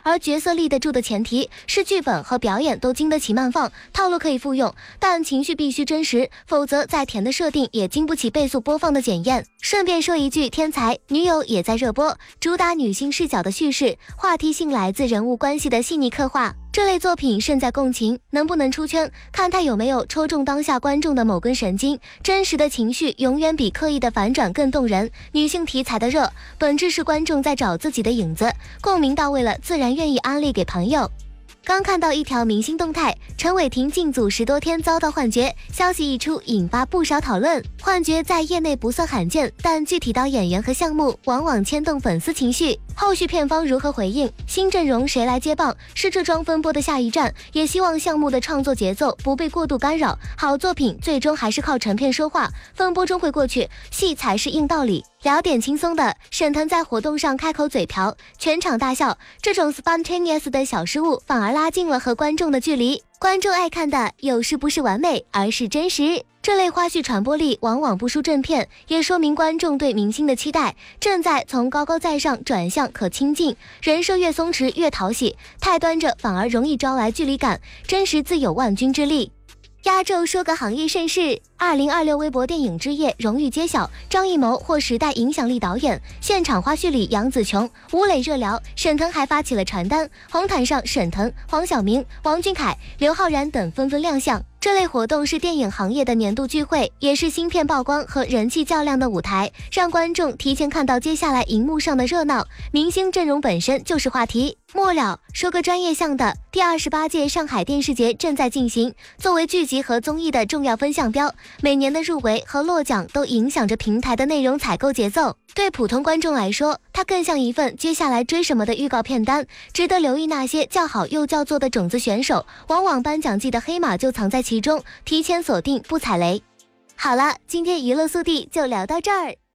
而角色立得住的前提是剧本和表演都经得起慢放，套路可以复用，但情绪必须真实，否则再甜的设定也经不起倍速播放的检验。顺便说一句，天才女友也在热播，主打女性视角的叙事，话题性来自人物关系的细腻刻画。这类作品胜在共情，能不能出圈，看他有没有戳中当下观众的某根神经。真实的情绪永远比刻意的反转更动人。女性题材的热，本质是观众在找自己的影子，共鸣到位了，自然愿意安利给朋友。刚看到一条明星动态，陈伟霆进组10多天遭到幻觉，消息一出引发不少讨论。幻觉在业内不算罕见，但具体到演员和项目，往往牵动粉丝情绪。后续片方如何回应，新阵容谁来接棒，是这桩风波的下一站。也希望项目的创作节奏不被过度干扰，好作品最终还是靠成片说话，风波终会过去，戏才是硬道理。聊点轻松的，沈腾在活动上开口嘴瓢，全场大笑。这种 spontaneous 的小失误反而拉近了和观众的距离。观众爱看的有时不是完美，而是真实。这类花絮传播力往往不输正片，也说明观众对明星的期待正在从高高在上转向可亲近。人设越松弛越讨喜，太端着反而容易招来距离感，真实自有万钧之力。压轴说个行业盛事，2026微博电影之夜荣誉揭晓，张艺谋获时代影响力导演。现场花絮里，杨紫琼、吴磊热聊，沈腾还发起了传单，红毯上沈腾、黄晓明、王俊凯、刘昊然等纷纷亮相。这类活动是电影行业的年度聚会，也是新片曝光和人气较量的舞台，让观众提前看到接下来荧幕上的热闹。明星阵容本身就是话题。末了，说个专业项的，第28届上海电视节正在进行，作为剧集和综艺的重要分项标，每年的入围和落奖都影响着平台的内容采购节奏。对普通观众来说，它更像一份接下来追什么的预告片单，值得留意那些叫好又叫座的种子选手，往往颁奖季的黑马就藏在其中，提前锁定不踩雷。好了，今天娱乐速递就聊到这儿。